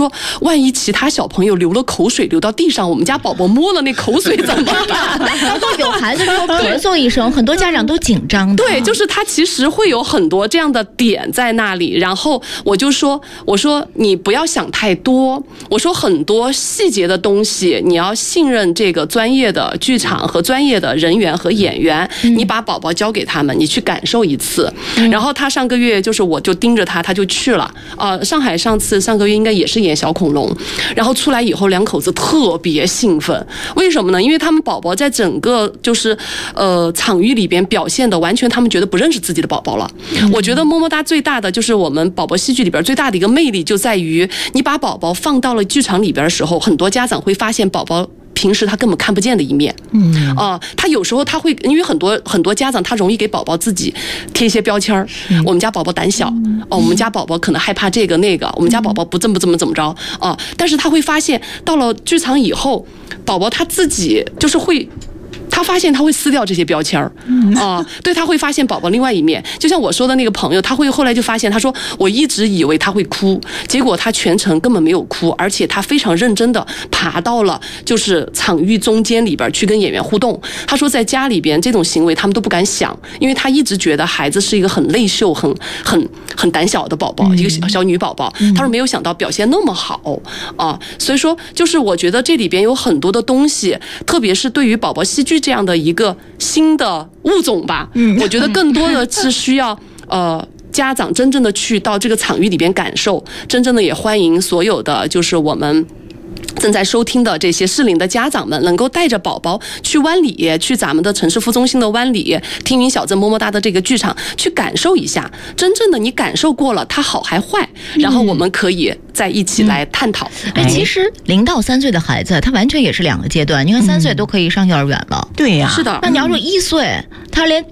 说万一其他小朋友流了口水流到地上，我们家宝宝摸了那口水怎么办？ 包括有孩子说咳嗽一声，很多家长都紧张的。 对，就是他其实会有很多这样的点在那里。然后我就说，我说你不要想太多，我说很多细节的东西你要信任这个专业的剧场和专业的人员和演员，你把宝宝交给他们，你去感受一次。然后他上个月就是我就盯着他，他就去了。上海上个月应该也是演小恐龙，然后出来以后两口子特别兴奋。为什么呢？因为他们宝宝在整个就是场域里边表现的完全他们觉得不认识自己的宝宝了。我觉得么么哒最大的就是我们宝宝戏剧里边最大的一个魅力就在于，你把宝宝放到了剧场里边的时候，很多家长会发现宝宝平时他根本看不见的一面。他有时候他会因为很多家长他容易给宝宝自己贴一些标签我们家宝宝胆小，我们家宝宝可能害怕这个那个，我们家宝宝不怎么着但是他会发现到了剧场以后，宝宝他自己就是会。他发现他会撕掉这些标签对，他会发现宝宝另外一面。就像我说的那个朋友，他会后来就发现，他说我一直以为他会哭，结果他全程根本没有哭，而且他非常认真的爬到了就是场域中间里边去跟演员互动。他说在家里边这种行为他们都不敢想，因为他一直觉得孩子是一个很内秀、很胆小的宝宝，一个小女宝宝。他说没有想到表现那么好所以说就是我觉得这里边有很多的东西，特别是对于宝宝戏剧这样的一个新的物种吧，我觉得更多的是需要家长真正的去到这个场域里边感受，真正的也欢迎所有的就是我们正在收听的这些适龄的家长们，能够带着宝宝去湾里，去咱们的城市副中心的湾里，听云小镇么么哒的这个剧场，去感受一下。真正的你感受过了，它好还坏，然后我们可以在一起来探讨。 其实0到3岁的孩子，他完全也是2个阶段。你看3岁都可以上幼儿园了， 对呀， 是的。 那你要说1岁，他连